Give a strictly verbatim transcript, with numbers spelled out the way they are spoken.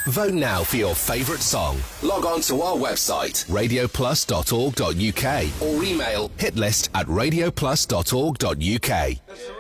Vote now for your favourite song. Log on to our website, radio plus dot org dot U K, or email hitlist at radio plus dot org dot U K.